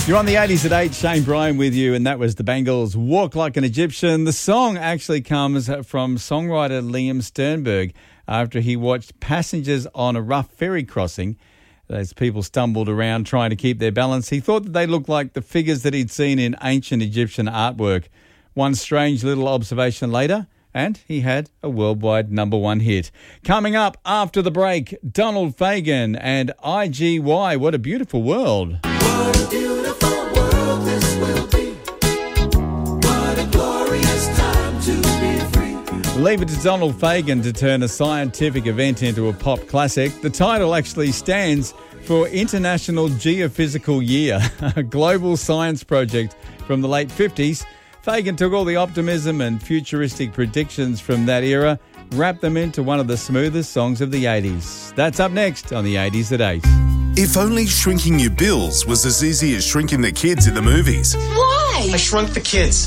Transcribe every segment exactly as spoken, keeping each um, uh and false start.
You're on the eighties at eight, Shane Bryan with you, and that was the Bangles' Walk Like an Egyptian. The song actually comes from songwriter Liam Sternberg after he watched passengers on a rough ferry crossing. As people stumbled around trying to keep their balance, he thought that they looked like the figures that he'd seen in ancient Egyptian artwork. One strange little observation later, and he had a worldwide number one hit. Coming up after the break, Donald Fagen and I G Y. What a beautiful world. What a beautiful world this will be. What a glorious time to be free. Leave it to Donald Fagen to turn a scientific event into a pop classic. The title actually stands for International Geophysical Year, a global science project from the late fifties. Fagen took all the optimism and futuristic predictions from that era, wrapped them into one of the smoothest songs of the eighties. That's up next on the eighties at eight. If only shrinking your bills was as easy as shrinking the kids in the movies. Why? I shrunk the kids.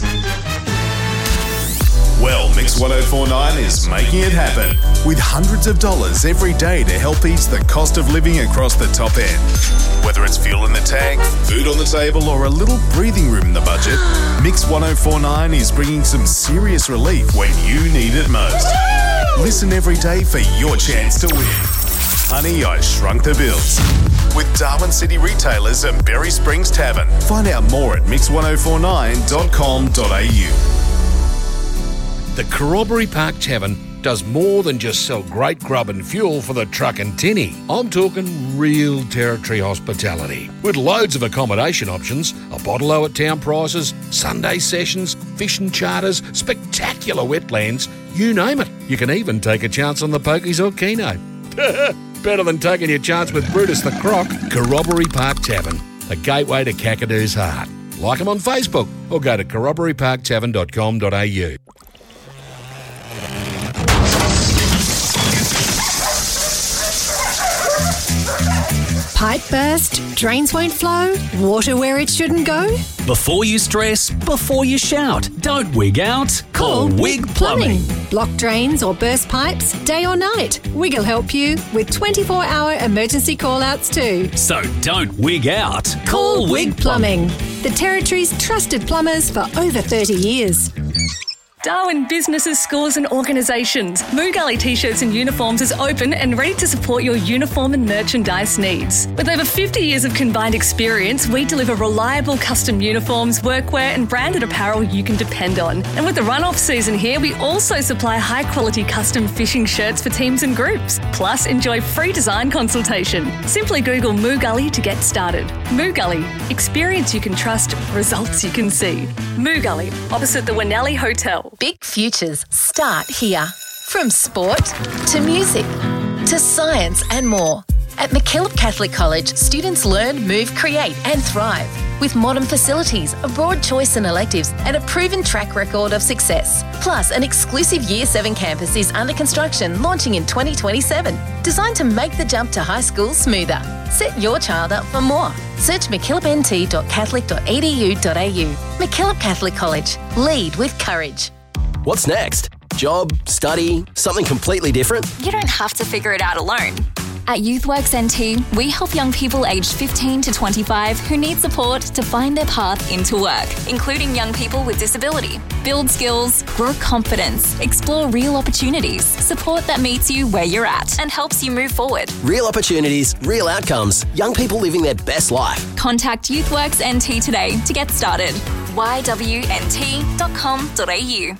Well, Mix one oh four point nine is making it happen with hundreds of dollars every day to help ease the cost of living across the top end. Whether it's fuel in the tank, food on the table, or a little breathing room in the budget, Mix one oh four point nine is bringing some serious relief when you need it most. Listen every day for your chance to win. Honey, I Shrunk the Bills. With Darwin City Retailers and Berry Springs Tavern. Find out more at mix one oh four nine dot com dot a u. The Corroboree Park Tavern does more than just sell great grub and fuel for the truck and tinny. I'm talking real territory hospitality with loads of accommodation options, a bottle-o at town prices, Sunday sessions, fishing charters, spectacular wetlands, you name it. You can even take a chance on the pokies or keno. Better than taking your chance with Brutus the Croc. Corroboree Park Tavern, the gateway to Kakadoo's heart. Like them on Facebook or go to corroboree park tavern dot com dot a u. Pipe burst? Drains won't flow? Water where it shouldn't go? Before you stress, before you shout, don't wig out. Call, Call Wig Plumbing. Plumbing. Block drains or burst pipes, day or night. Wig will help you with twenty-four hour emergency call-outs too. So don't wig out. Call, Call Wig Plumbing. The Territory's trusted plumbers for over thirty years. Darwin Businesses, Schools and Organisations. Moo Gully T-shirts and uniforms is open and ready to support your uniform and merchandise needs. With over fifty years of combined experience, we deliver reliable custom uniforms, workwear and branded apparel you can depend on. And with the run-off season here, we also supply high-quality custom fishing shirts for teams and groups. Plus, enjoy free design consultation. Simply Google Moo Gully to get started. Moo Gully. Experience you can trust, results you can see. Moo Gully, opposite the Winnelli Hotel. Big futures start here. From sport to music to science and more. At MacKillop Catholic College, students learn, move, create and thrive. With modern facilities, a broad choice in electives and a proven track record of success. Plus, an exclusive Year seven campus is under construction, launching in twenty twenty-seven. Designed to make the jump to high school smoother. Set your child up for more. Search mackillop n t dot catholic dot e d u dot a u. MacKillop Catholic College. Lead with courage. What's next? Job, study, something completely different? You don't have to figure it out alone. At YouthWorks N T, we help young people aged fifteen to twenty-five who need support to find their path into work, including young people with disability. Build skills, grow confidence, explore real opportunities, support that meets you where you're at and helps you move forward. Real opportunities, real outcomes, young people living their best life. Contact YouthWorks N T today to get started. y w n t dot com dot a u.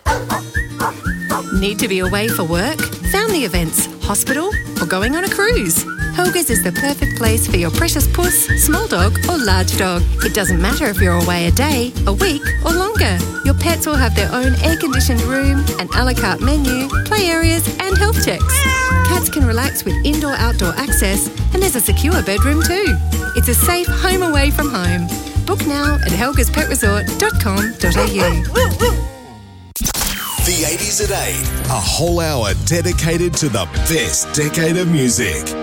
Need to be away for work, family events, hospital, or going on a cruise? Helga's is the perfect place for your precious puss, small dog or large dog. It doesn't matter if you're away a day, a week or longer. Your pets will have their own air-conditioned room, an a la carte menu, play areas and health checks. Cats can relax with indoor-outdoor access and there's a secure bedroom too. It's a safe home away from home. Book now at helgas pet resort dot com dot a u. The eighties at eight, a whole hour dedicated to the best decade of music.